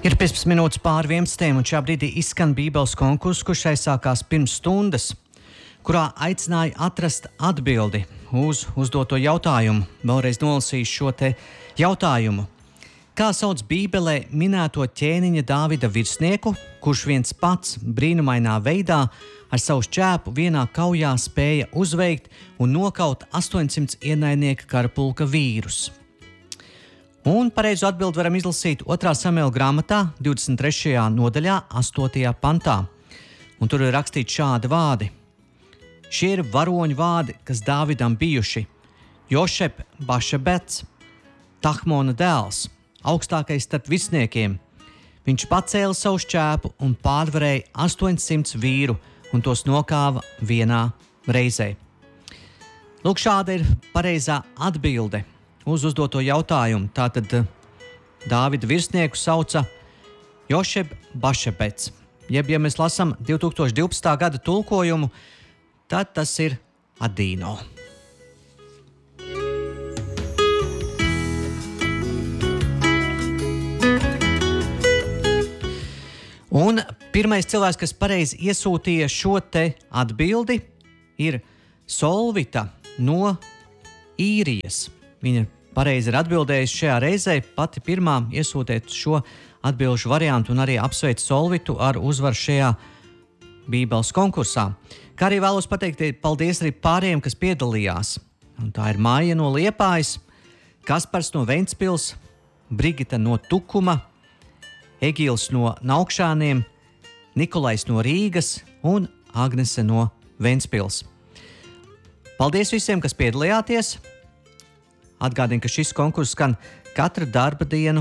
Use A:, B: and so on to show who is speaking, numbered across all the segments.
A: Ir 15 minūtes pāri 11, un šā brīdī izskan Bībeles konkurss, kurš aizsākās pirms stundas, kurā aicināja atrast atbildi uz uzdoto jautājumu. Vēlreiz nolasīšu šo te jautājumu. Kā sauc Bībelē minēto ķēniņa Dāvida virsnieku, kurš viens pats brīnumainā veidā ar savu šķēpu vienā kaujā spēja uzveikt un nokaut 800 ienaidnieka karapulka vīrus? Un pareizu atbildi varam izlasīt 2. Samuēla grāmatā, 23. nodaļā, 8. pantā. Un tur ir rakstīts šādi vārdi. Šie ir varoņu vārdi, kas Dāvidam bijuši. Jošeb Bašebets, Tahmona dēls, augstākais starp virsniekiem. Viņš pacēla savu šķēpu un pārvarēja 800 vīru un tos nokāva vienā reizē. Lūk, šāda ir pareizā atbilde uz uzdoto jautājumu. Tātad Dāvida virsnieku sauca Jošeb Bašebets. Jeb, ja mēs lasām 2012. gada tulkojumu, tad tas ir Adīno. Un pirmais cilvēks, kas pareizi iesūtīja šo te atbildi, ir Solvita no Īrijas. Viņa pareizi ir atbildējusi šajā reizē, pati pirmā iesūtīt šo atbilžu variantu un arī apsveic Solvitu ar uzvaru šajā Bībeles konkursā. Kā arī vēlos pateikt paldies arī pārējiem, kas piedalījās. Un tā ir Māja no Liepājas, Kaspars no Ventspils, Brigita no Tukuma, Egils no Naukšāniem, Nikolais no Rīgas un Agnese no Ventspils. Paldies visiem, kas piedalījāties! Atgādinu, ka šis konkurss skan katru darba dienu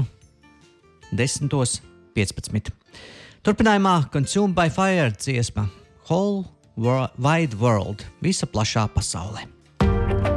A: 10:15. Turpinājumā Consumed by Fire dziesma Whole Wide World, visa plašā pasaulē.